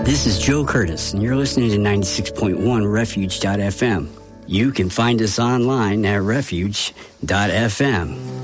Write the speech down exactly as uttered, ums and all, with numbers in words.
This is Joe Curtis, and you're listening to ninety-six point one refuge dot f m. You can find us online at refuge dot f m.